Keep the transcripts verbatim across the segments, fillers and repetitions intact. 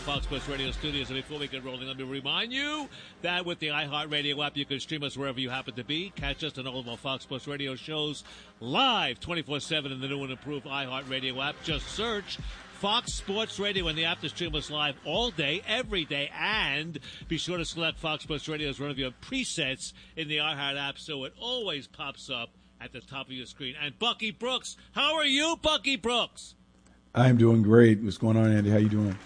Fox Sports Radio studios. And before we get rolling, let me remind you that with the iHeartRadio app, you can stream us wherever you happen to be. Catch us on all of our Fox Sports Radio shows live twenty-four seven in the new and improved iHeartRadio app. Just search Fox Sports Radio and the app to stream us live all day, every day. And be sure to select Fox Sports Radio as one of your presets in the iHeart app so it always pops up at the top of your screen. And Bucky Brooks, how are you, Bucky Brooks? I'm doing great. What's going on, Andy? How you doing?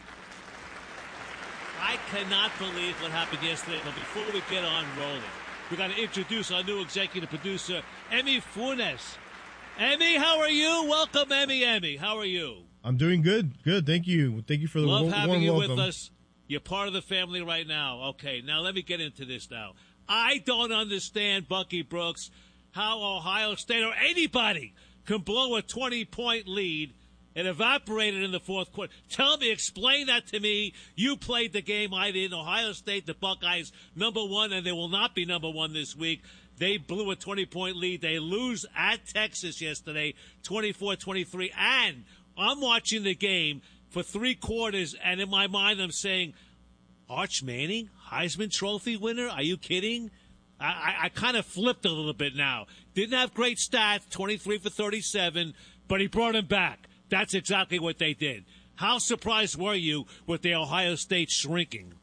I cannot believe what happened yesterday. But before we get on rolling, we got to introduce our new executive producer, Emmy Funes. Emmy, how are you? Welcome, Emmy. Emmy, how are you? I'm doing good. Good. Thank you. Thank you for the Love warm, having warm you welcome. with us. You're part of the family right now. Okay, now let me get into this now. I don't understand, Bucky Brooks, how Ohio State or anybody can blow a twenty-point lead and evaporated in the fourth quarter. Tell me, explain that to me. You played the game. I didn't. Ohio State, the Buckeyes, number one, and they will not be number one this week. They blew a twenty-point lead. They lose at Texas yesterday, twenty-four twenty-three. And I'm watching the game for three quarters, and in my mind I'm saying, Arch Manning, Heisman Trophy winner? Are you kidding? I, I, I kind of flipped a little bit now. Didn't have great stats, twenty-three for thirty-seven, but he brought him back. That's exactly what they did. How surprised were you with the Ohio State shrinking?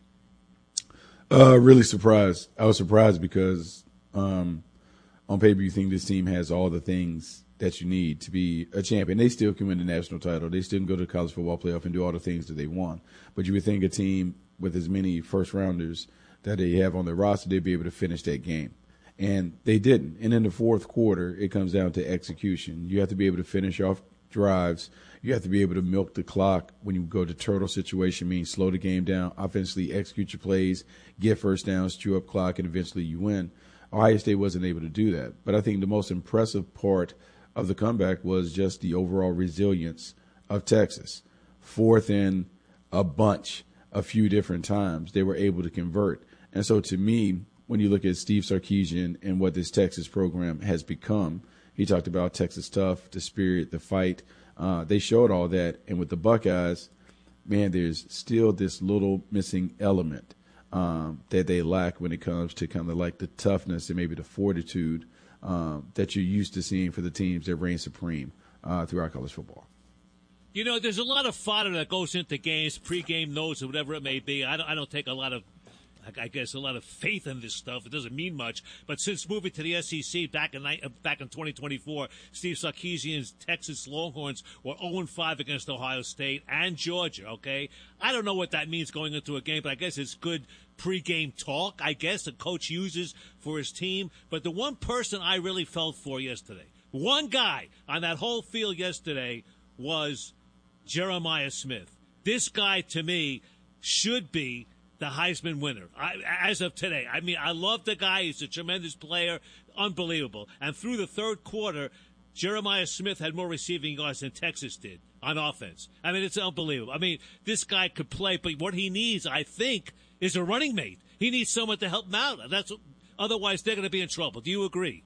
Uh, really surprised. I was surprised because um, on paper you think this team has all the things that you need to be a champion. They still can win the national title. They still can go to the college football playoff and do all the things that they want. But you would think a team with as many first-rounders that they have on their roster, they'd be able to finish that game. And they didn't. And in the fourth quarter, it comes down to execution. You have to be able to finish off drives. You have to be able to milk the clock when you go to turtle situation, means slow the game down, offensively execute your plays, get first downs, chew up clock, and eventually you win. Ohio State wasn't able to do that. But I think the most impressive part of the comeback was just the overall resilience of Texas. Fourth in a bunch, a few different times, they were able to convert. And so to me, when you look at Steve Sarkisian and what this Texas program has become, he talked about Texas tough, the spirit, the fight. Uh, they showed all that. And with the Buckeyes, man, there's still this little missing element um, that they lack when it comes to kind of like the toughness and maybe the fortitude um, that you're used to seeing for the teams that reign supreme uh, throughout college football. You know, there's a lot of fodder that goes into games, pregame notes, or whatever it may be. I don't, I don't take a lot of I guess a lot of faith in this stuff. It doesn't mean much. But since moving to the S E C back in back in twenty twenty-four, Steve Sarkisian's Texas Longhorns were oh and five against Ohio State and Georgia, okay? I don't know what that means going into a game, but I guess it's good pregame talk, I guess, the coach uses for his team. But the one person I really felt for yesterday, one guy on that whole field yesterday was Jeremiah Smith. This guy, to me, should be the Heisman winner, I, as of today. I mean, I love the guy. He's a tremendous player, unbelievable. And through the third quarter, Jeremiah Smith had more receiving yards than Texas did on offense. I mean, it's unbelievable. I mean, this guy could play, but what he needs, I think, is a running mate. He needs someone to help him out. That's otherwise they're going to be in trouble. Do you agree?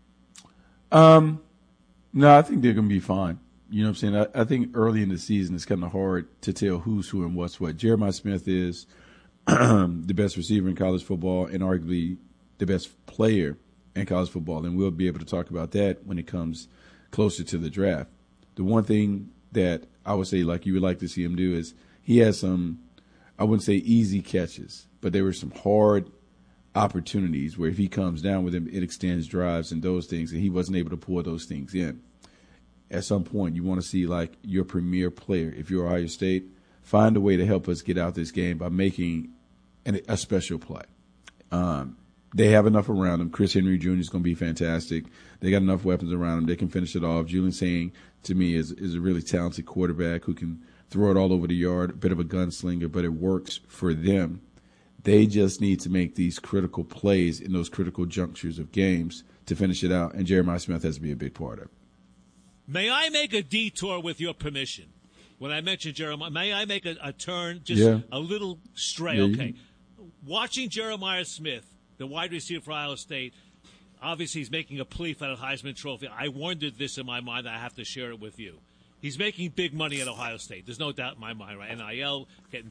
Um, no, I think they're going to be fine. You know what I'm saying? I, I think early in the season it's kind of hard to tell who's who and what's what. Jeremiah Smith is the best receiver in college football and arguably the best player in college football. And we'll be able to talk about that when it comes closer to the draft. The one thing that I would say, like you would like to see him do, is he has some, I wouldn't say easy catches, but there were some hard opportunities where if he comes down with him, it extends drives and those things, and he wasn't able to pour those things in. At some point, you want to see like your premier player, if you're Ohio State, find a way to help us get out this game by making an, a special play. Um, they have enough around them. Chris Henry Junior is going to be fantastic. They got enough weapons around them. They can finish it off. Julian Sain, to me, is is a really talented quarterback who can throw it all over the yard, a bit of a gunslinger, but it works for them. They just need to make these critical plays in those critical junctures of games to finish it out, and Jeremiah Smith has to be a big part of it. May I make a detour with your permission? When I mentioned Jeremiah, may I make a, a turn, just yeah. a little stray? Yeah, okay. Watching Jeremiah Smith, the wide receiver for Ohio State, obviously he's making a plea for the Heisman Trophy. I wondered this in my mind. I have to share it with you. He's making big money at Ohio State. There's no doubt in my mind, right? N I L, getting